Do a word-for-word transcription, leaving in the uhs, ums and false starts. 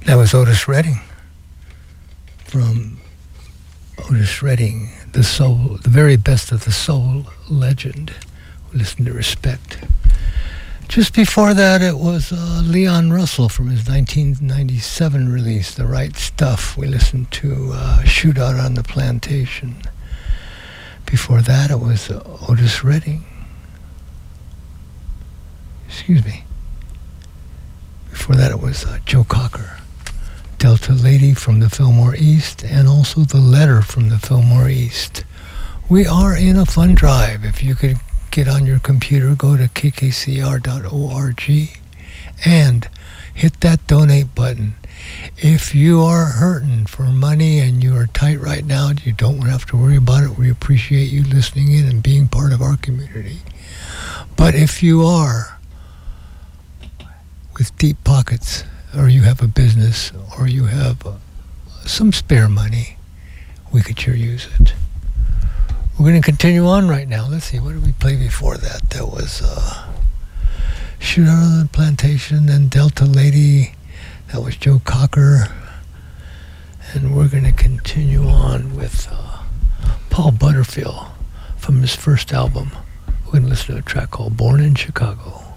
That was Otis Redding from Otis Redding, the soul, the very best of the soul legend. We listened to Respect. Just before that, it was uh, Leon Russell from his nineteen ninety-seven release, The Right Stuff. We listened to uh, Shootout on the Plantation. Before that, it was uh, Otis Redding. Excuse me. Before that, it was uh, Joe Cocker, Delta Lady from the Fillmore East, and also The Letter from the Fillmore East. We are in a fun drive. If you could get on your computer, go to k k c r dot org and hit that donate button. If you are hurting for money and you are tight right now, you don't have to worry about it. We appreciate you listening in and being part of our community. But if you are with deep pockets, or you have a business, or you have uh, some spare money, we could sure use it. We're going to continue on right now. Let's see, what did we play before that? That was uh, Shootout on the Plantation and Delta Lady. That was Joe Cocker. And we're going to continue on with uh, Paul Butterfield from his first album. We're going to listen to a track called Born in Chicago.